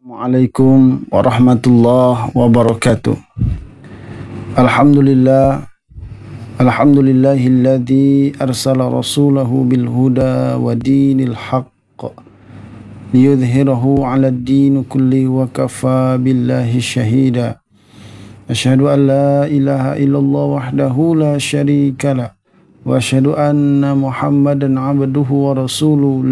Assalamualaikum warahmatullahi wabarakatuh. Alhamdulillahilladzi arsala rasulahu bil huda wa dinil haqq liyudhhirahu 'alad din kulli wa kafa billahi shahida. Asyhadu an la ilaha illallah wahdahu la syarika lah wa asyhadu anna Muhammadan 'abduhu wa rasuluhu